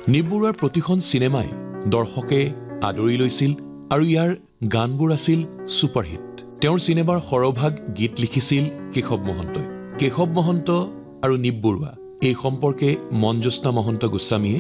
নিপ বৰুৱাৰ প্ৰতিখন চিনেমাই দৰ্শকে আদৰি লৈছিল আৰু ইয়াৰ গানবোৰ আছিল ছুপাৰহিট। তেওঁৰ চিনেমাৰ সৰহভাগ গীত লিখিছিল কেশৱ মহন্তই। কেশৱ মহন্ত আৰু নিপ বৰুৱা এই সম্পৰ্কে মনজ্যোৎস্না মহন্ত গোস্বামীয়ে